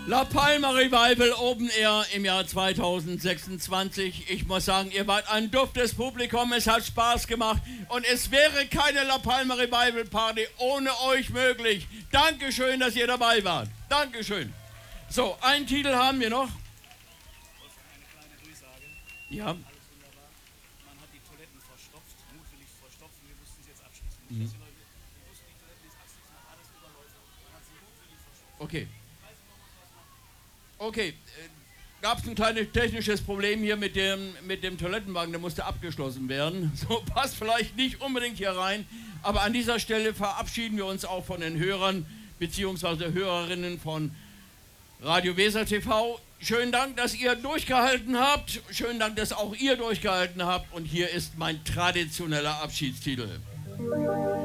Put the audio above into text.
La Palma Revival Open Air im Jahr 2026. Ich muss sagen, ihr wart ein duftes Publikum, es hat Spaß gemacht und es wäre keine La Palma Revival Party ohne euch möglich. Dankeschön, dass ihr dabei wart. Dankeschön. So, einen Titel haben wir noch. Eine kleine Durchsage. Ja. Alles wunderbar. Man hat die Toiletten verstopft, mutwillig verstopft und wir mussten es jetzt abschließen. Nicht, dass die Leute, wir mussten die Toiletten jetzt abschließen, hat alles überläuft. Man hat sie mutwillig verstopft. Okay. Okay, gab es ein kleines technisches Problem hier mit dem Toilettenwagen, der musste abgeschlossen werden. So passt vielleicht nicht unbedingt hier rein, aber an dieser Stelle verabschieden wir uns auch von den Hörern bzw. Hörerinnen von Radio Weser TV. Schönen Dank, dass ihr durchgehalten habt. Schönen Dank, dass auch ihr durchgehalten habt. Und hier ist mein traditioneller Abschiedstitel.